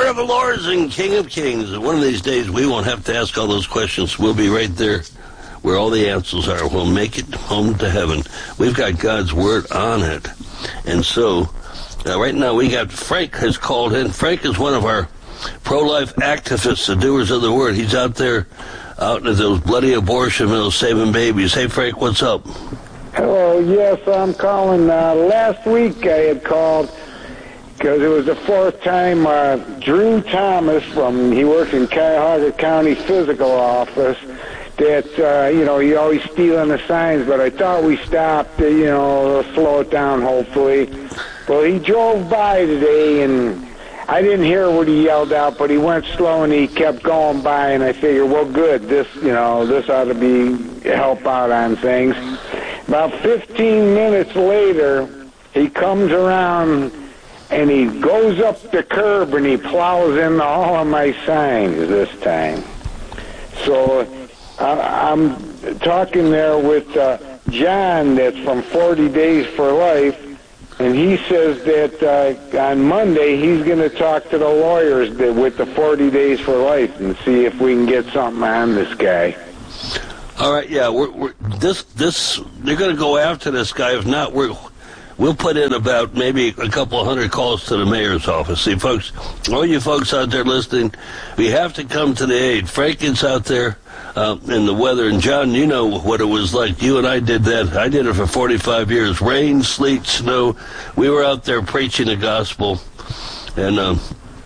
Lord of Lords and King of Kings. And one of these days, we won't have to ask all those questions. We'll be right there where all the answers are. We'll make it home to heaven. We've got God's Word on it. And so, right now, we got Frank has called in. Frank is one of our pro-life activists, the doers of the Word. He's out there, out in those bloody abortion mills, saving babies. Hey, Frank, what's up? Hello, yes, I'm calling. Last week I had called because it was the fourth time. Drew Thomas he works in Cuyahoga County Physical Office, that, he always stealing the signs, but I thought we stopped, slow it down, hopefully. Well, he drove by today, and I didn't hear what he yelled out, but he went slow and he kept going by, and I figured, well, good, this ought to be help out on things. About 15 minutes later, he comes around and he goes up the curb and he plows into all of my signs this time. So I'm talking there with John, that's from 40 Days for Life. And he says that on Monday he's going to talk to the lawyers with the 40 Days for Life and see if we can get something on this guy. All right, yeah, they're going to go after this guy. If not, we'll put in about maybe a couple of hundred calls to the mayor's office. See, folks, all you folks out there listening, we have to come to the aid. Frank gets out there in the weather, and John, you know what it was like. You and I did that. I did it for 45 years. Rain, sleet, snow. We were out there preaching the gospel, and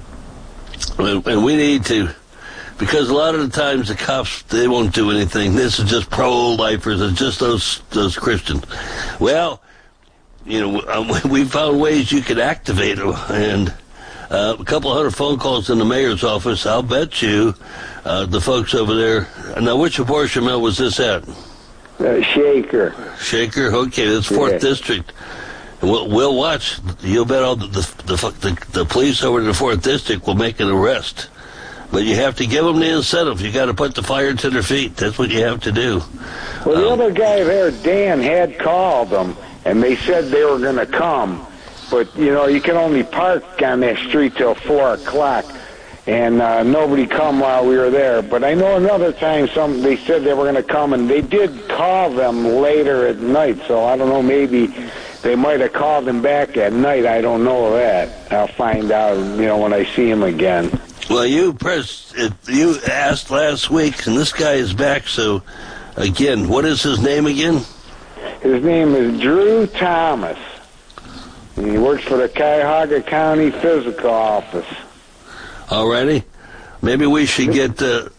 we need to, because a lot of the times the cops, they won't do anything. This is just pro-lifers. It's just those Christians. Well, we found ways you could activate them, and a couple of hundred phone calls in the mayor's office. I'll bet you the folks over there. Now, which abortion mill was this at? Shaker. Shaker? Okay, that's 4th District. We'll watch. You'll bet all the police over in the 4th District will make an arrest. But you have to give them the incentive. You got to put the fire to their feet. That's what you have to do. Well, the other guy there, Dan, had called them, and they said they were going to come. But, you can only park on that street till 4 o'clock, and nobody come while we were there. But I know another time they said they were going to come, and they did call them later at night. So I don't know, maybe they might have called them back at night. I don't know that. I'll find out, when I see them again. Well, you asked last week, and this guy is back. So, again, what is his name again? His name is Drew Thomas. He works for the Cuyahoga County Physical Office. Alrighty. Maybe we should get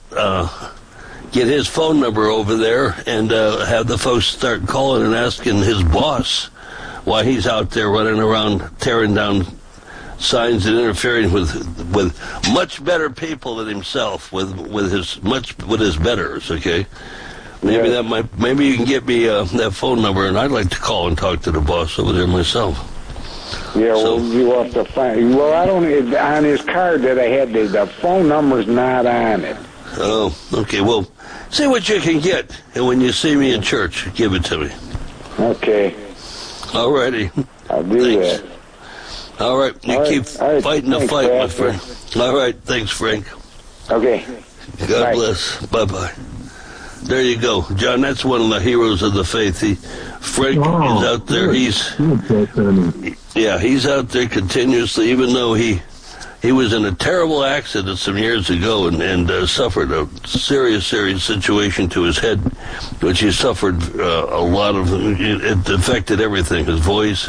his phone number over there and have the folks start calling and asking his boss why he's out there running around tearing down signs and interfering with much better people than himself, with his betters. Okay. Maybe you can get me that phone number, and I'd like to call and talk to the boss over there myself. Yeah, well, you have to find. Well, I don't. On his card that I had, the phone number's not on it. Oh, okay. Well, see what you can get, and when you see me in church, give it to me. Okay. All righty. I'll do that. All right. You keep fighting the fight, my friend. All right. Thanks, Frank. Okay. God bless. Bye-bye. There you go, John. That's one of the heroes of the faith. Frank is out there. He's out there continuously, even though he was in a terrible accident some years ago and suffered a serious situation to his head, which he suffered a lot of. It affected everything, his voice,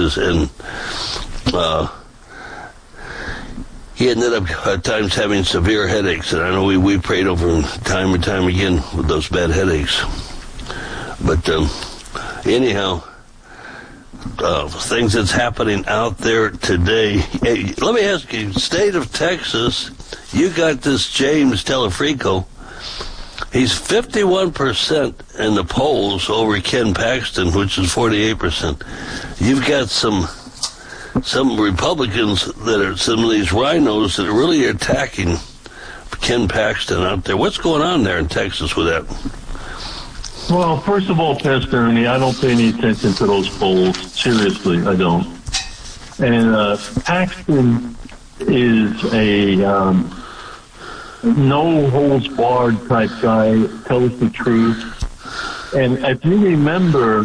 he ended up at times having severe headaches, and I know we prayed over him time and time again with those bad headaches. But anyhow, things that's happening out there today. Hey, let me ask you, state of Texas, you got this James Telefrico. He's 51% in the polls over Ken Paxton, which is 48%. You've got some Republicans that are some of these rhinos that are really attacking Ken Paxton out there. What's going on there in Texas with that? Well, first of all, Pastor Ernie, I don't pay any attention to those polls. Seriously, I don't. And Paxton is a no-holds-barred type guy, tells the truth. And if you remember,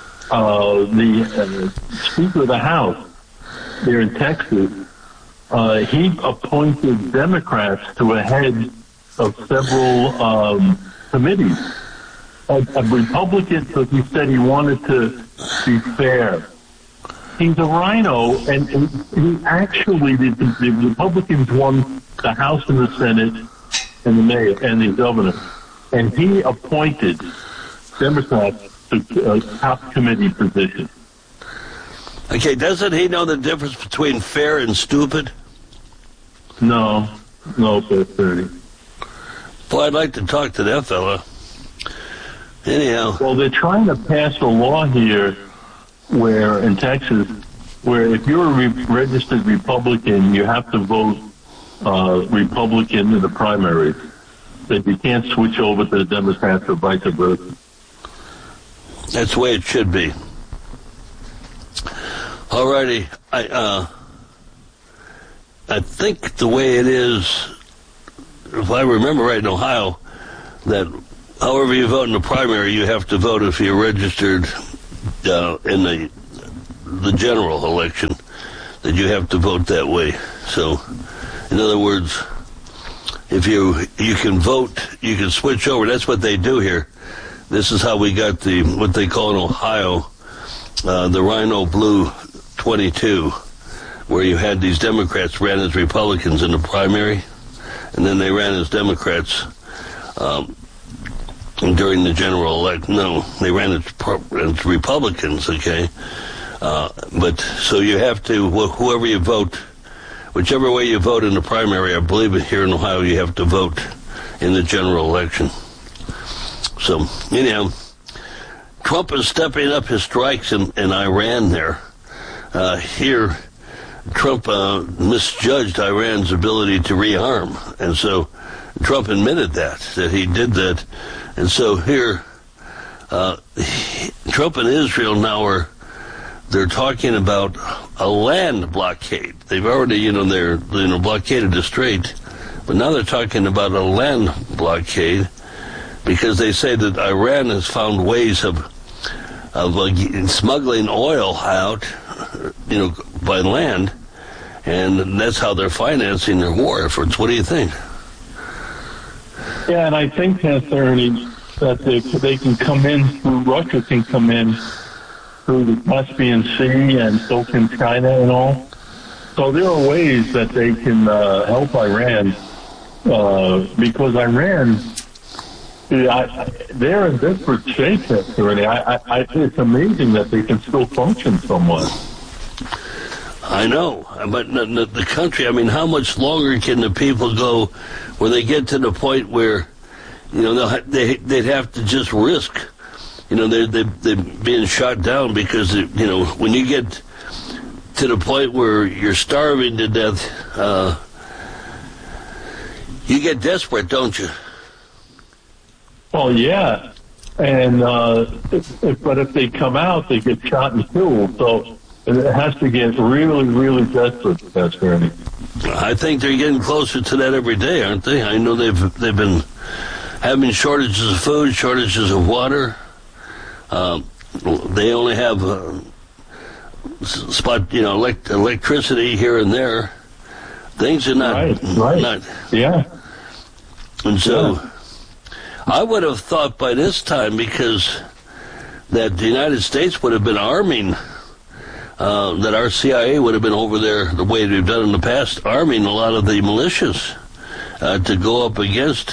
the Speaker of the House there in Texas, he appointed Democrats to a head of several committees. A Republican, because he said he wanted to be fair. He's a rhino, and he actually, the Republicans won the House and the Senate and the mayor and the governor, and he appointed Democrats to top committee positions. Okay, doesn't he know the difference between fair and stupid? No, Pastor. Boy, I'd like to talk to that fella. Anyhow. Well, they're trying to pass a law here where, in Texas, where if you're a registered Republican, you have to vote Republican in the primaries. That you can't switch over to the Democrats or vice versa. That's the way it should be. All righty. I think the way it is, if I remember right in Ohio, that however you vote in the primary, you have to vote if you're registered in the general election, that you have to vote that way. So, in other words, if you can vote, you can switch over. That's what they do here. This is how we got what they call in Ohio, the Rhino Blue 22, where you had these Democrats ran as Republicans in the primary, and then they ran as Democrats during the general election. No, they ran as Republicans, okay? But so you have to, whoever you vote, whichever way you vote in the primary, I believe here in Ohio you have to vote in the general election. So, anyhow, Trump is stepping up his strikes in Iran there. Here, Trump misjudged Iran's ability to rearm, and so Trump admitted that he did that. And so here, Trump and Israel now they're talking about a land blockade. They've already, they're blockaded the strait, but now they're talking about a land blockade because they say that Iran has found ways of smuggling oil out, by land, and that's how they're financing their war efforts. What do you think? Yeah, and I think that they can come in through, Russia can come in through the Caspian Sea, and so can China and all. So there are ways that they can help Iran, because Iran, they're in desperate shape already. It's amazing that they can still function somewhat. I know, but the country, how much longer can the people go where they get to the point where, they'd have to just risk, they're being shot down because, when you get to the point where you're starving to death, you get desperate, don't you? Well, yeah, and but if they come out, they get shot and killed, so it has to get really, really desperate, Pastor Ernie. I think they're getting closer to that every day, aren't they? I know they've been having shortages of food, shortages of water. They only have electricity here and there. Things are not right. Yeah. And so, I would have thought by this time, because that the United States would have been arming. That our CIA would have been over there the way they've done in the past, arming a lot of the militias to go up against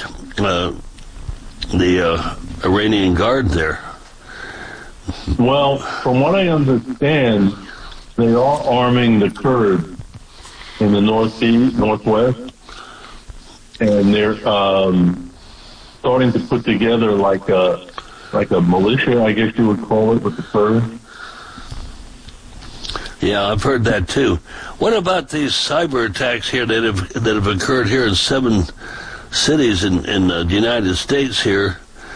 the Iranian Guard there. Well, from what I understand, they are arming the Kurds in the northwest, and they're starting to put together like a militia, I guess you would call it, with the Kurds. Yeah, I've heard that too. What about these cyber attacks here that have occurred here in 7 cities in the United States here?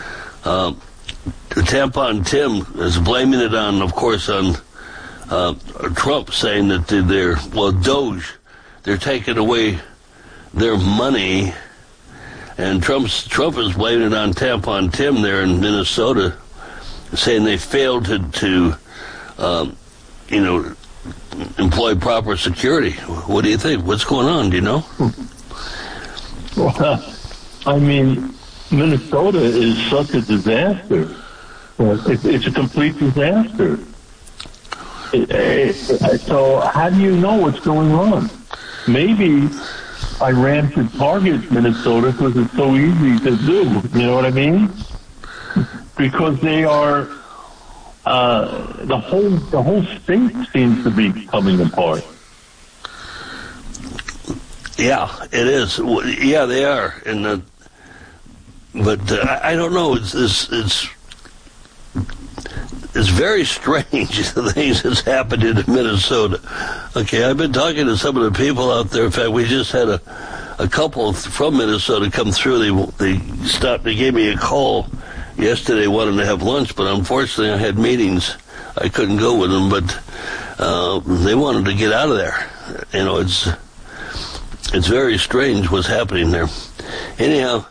Tampon Tim is blaming it on, of course, on Trump, saying that Doge. they're taking away their money, and Trump is blaming it on Tampon Tim there in Minnesota, saying they failed to employ proper security. What do you think? What's going on? Do you know? Well, I mean, Minnesota is such a disaster. It's a complete disaster. So how do you know what's going on? Maybe I ran to target Minnesota because it's so easy to do. You know what I mean? Because they are the whole state seems to be coming apart. Yeah, it is. Yeah, they are. But I don't know. It's very strange, the things that's happened in Minnesota. Okay, I've been talking to some of the people out there. In fact, we just had a couple from Minnesota come through. They stopped. They gave me a call yesterday, wanting to have lunch, but unfortunately I had meetings. I couldn't go with them, but they wanted to get out of there. You know, it's very strange what's happening there. Anyhow,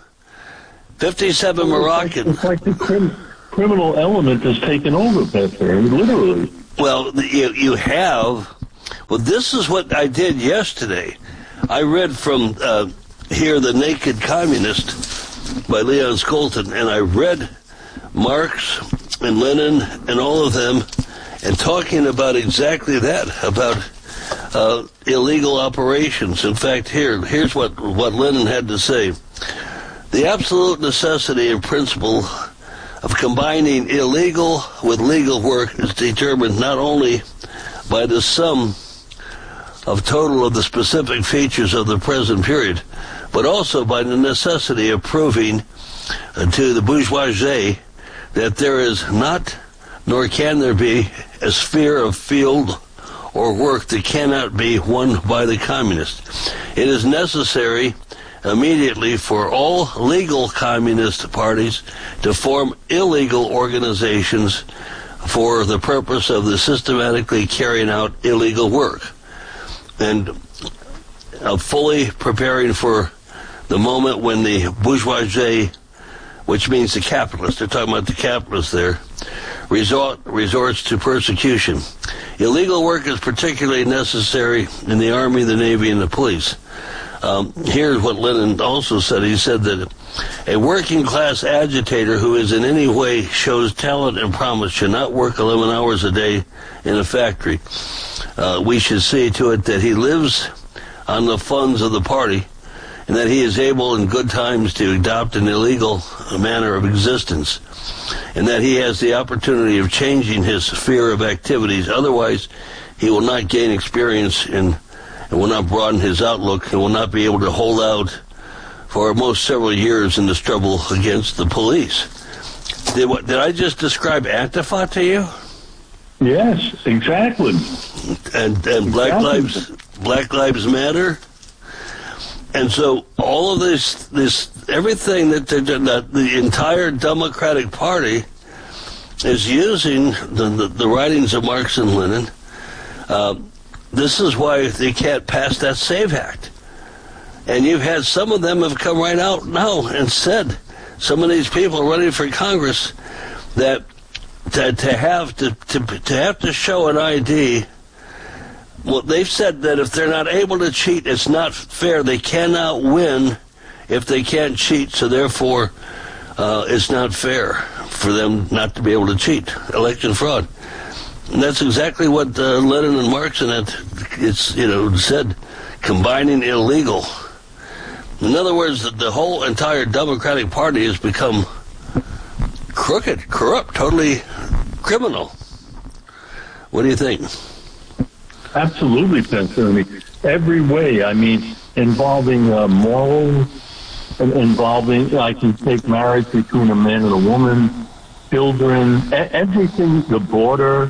57 Moroccan. It's like the criminal element has taken over, Pastor, literally. Well, you have. Well, this is what I did yesterday. I read from here, The Naked Communist by Leon Skolton, and I read Marx and Lenin and all of them, and talking about exactly that, about illegal operations. In fact, here's what Lenin had to say. The absolute necessity and principle of combining illegal with legal work is determined not only by the sum of total of the specific features of the present period, but also by the necessity of proving to the bourgeoisie that there is not, nor can there be, a sphere of field or work that cannot be won by the communists. It is necessary immediately for all legal communist parties to form illegal organizations for the purpose of the systematically carrying out illegal work, and fully preparing for the moment when the bourgeoisie, which means the capitalists, they're talking about the capitalists there, resorts to persecution. Illegal work is particularly necessary in the Army, the Navy, and the police. Here's what Lenin also said. He said that a working class agitator who is in any way shows talent and promise should not work 11 hours a day in a factory. We should see to it that he lives on the funds of the party, and that he is able in good times to adopt an illegal manner of existence, and that he has the opportunity of changing his sphere of activities. Otherwise, he will not gain experience and will not broaden his outlook, and will not be able to hold out for most several years in the struggle against the police. Did I just describe Antifa to you? Yes, exactly. And Black Lives Matter. And so all of this everything that the entire Democratic Party is using the writings of Marx and Lenin. This is why they can't pass that SAVE Act. And you've had some of them have come right out now and said, some of these people running for Congress, that to have to show an ID. Well, they've said that if they're not able to cheat, it's not fair. They cannot win if they can't cheat, so therefore it's not fair for them not to be able to cheat. Election fraud. And that's exactly what Lenin and Marx and said, combining illegal. In other words, the whole entire Democratic Party has become crooked, corrupt, totally criminal. What do you think? Absolutely, Pastor. Every way. I mean, involving morals, involving, I can take marriage between a man and a woman, children, everything, the border,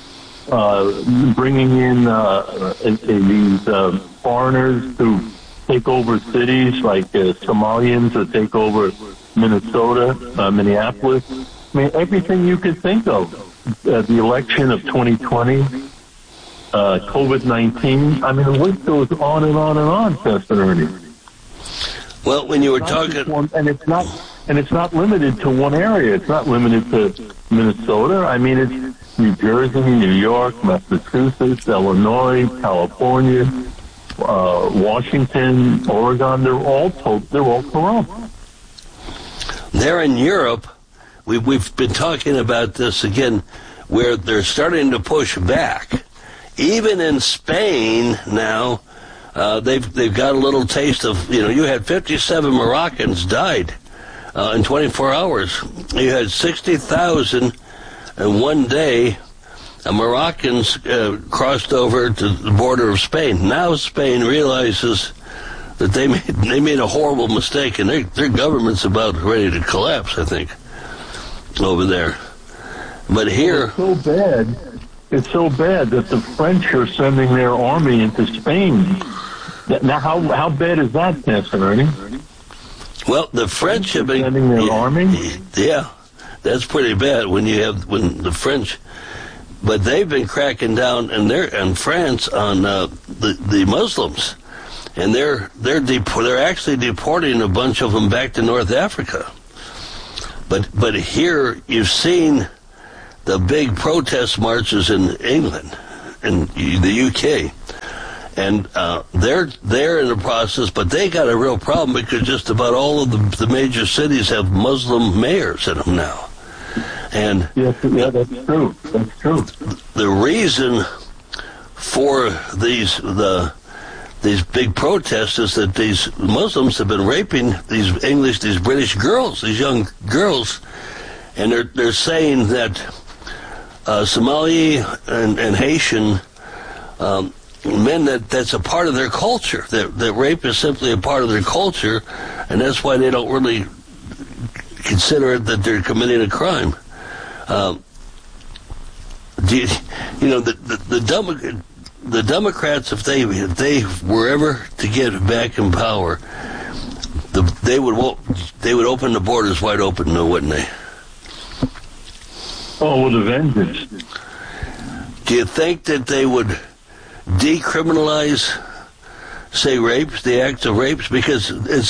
bringing in these foreigners to take over cities like Somalians to take over Minnesota, Minneapolis. I mean, everything you could think of. The election of 2020. COVID-19. I mean, the list goes on and on and on, Pastor Ernie. Well, when you were talking... And it's not limited to one area. It's not limited to Minnesota. I mean, it's New Jersey, New York, Massachusetts, Illinois, California, Washington, Oregon. They're all corrupt. There in Europe, we've been talking about this again, where they're starting to push back. Even in Spain now, they've got a little taste of, you had 57 Moroccans died in 24 hours. You had 60,000 in one day. Moroccans crossed over to the border of Spain. Now Spain realizes that they made a horrible mistake, and their government's about ready to collapse, I think, over there. But here... It's so bad that the French are sending their army into Spain. Now, how bad is that, Pastor Ernie? Well, the French have been sending their army. Yeah, that's pretty bad when the French, but they've been cracking down in France on the Muslims, and they're actually deporting a bunch of them back to North Africa. But here you've seen the big protest marches in England and the UK. And they're in the process, but they got a real problem because just about all of the major cities have Muslim mayors in them now. And yeah, that's true. That's true. The reason for these big protests is that these Muslims have been raping these British girls, these young girls, and they're saying that Somali and Haitian men, that's a part of their culture. That rape is simply a part of their culture, and that's why they don't really consider it that they're committing a crime. The Democrats, if they were ever to get back in power, they would open the borders wide open, wouldn't they? Oh, with a vengeance. Do you think that they would decriminalize, say, rapes, the acts of rapes, because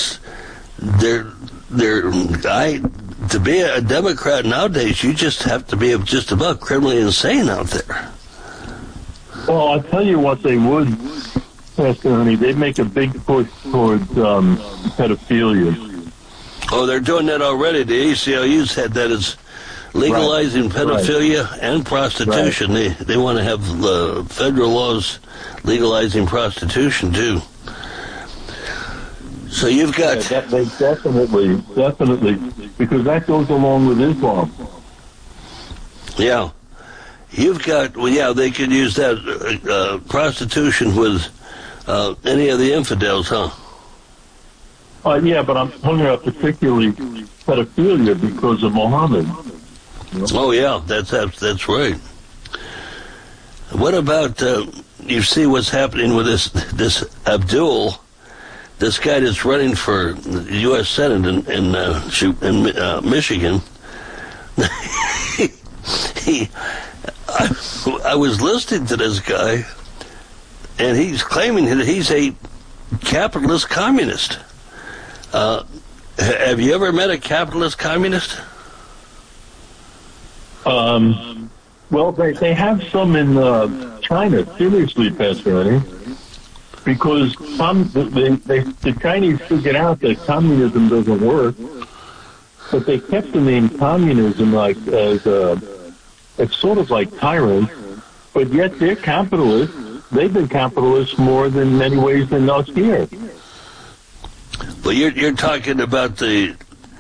to be a Democrat nowadays, you just have to be just about criminally insane out there. Well, I'll tell you what they would, Pastor Ernie. They'd make a big push towards pedophilia. Oh, they're doing that already. The ACLU said that it's legalizing pedophilia and prostitution. Right. They want to have federal laws legalizing prostitution too. So you've got they definitely, because that goes along with Islam. Yeah, you've got they could use that prostitution with any of the infidels, huh? Yeah, but I'm talking about particularly pedophilia because of Muhammad. Oh yeah, that's right. What about you see what's happening with this Abdul, this guy that's running for the U.S. Senate in Michigan? I was listening to this guy, and he's claiming that he's a capitalist communist. Have you ever met a capitalist communist? Well, they have some in China, seriously, Pastor Ernie, because the Chinese figured out that communism doesn't work, but they kept the name communism it's sort of like tyrants, but yet they're capitalists. They've been capitalists more than many ways than us here. Well, you're talking about the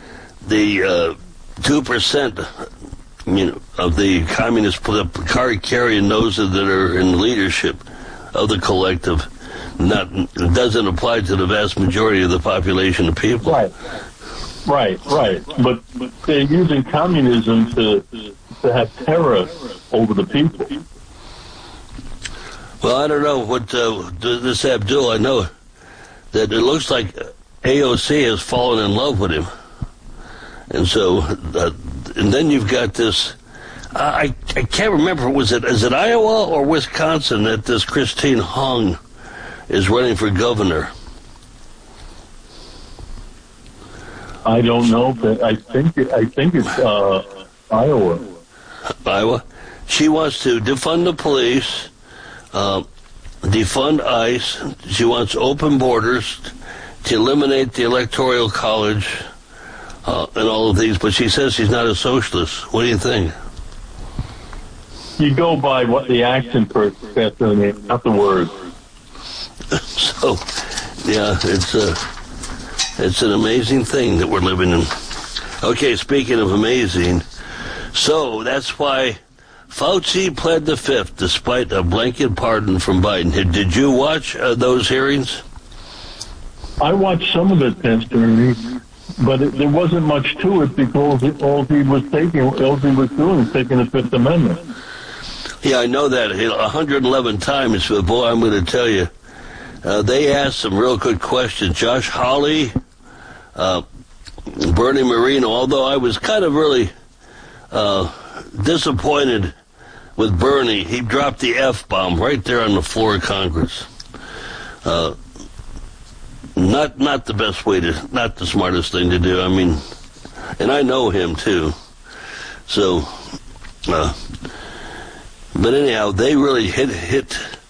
2%, of the communist card-carrying those that are in leadership of the collective. It doesn't apply to the vast majority of the population of people. Right. But they're using communism to have terror over the people. Well, I don't know what this Abdul. I know that it looks like AOC has fallen in love with him, and so and then you've got this I can't remember. Is it Iowa or Wisconsin that this Christine Hung is running for governor? I don't know, but I think it's Iowa. Iowa. She wants to defund the police, defund ICE. She wants open borders, to eliminate the Electoral College, and all of these. But she says she's not a socialist. What do you think? You go by what the action first, not the words. So, yeah, it's an amazing thing that we're living in. Okay, speaking of amazing, so that's why Fauci pled the fifth despite a blanket pardon from Biden. Did you watch those hearings? I watched some of it, Pastor, but there wasn't much to it because all he was doing was taking the Fifth Amendment. Yeah, I know that 111 times, but boy, I'm going to tell you, they asked some real good questions. Josh Hawley, Bernie Moreno, although I was kind of really disappointed with Bernie. He dropped the F-bomb right there on the floor of Congress. Not the best way not the smartest thing to do. I mean, and I know him too. So, but anyhow, they really hit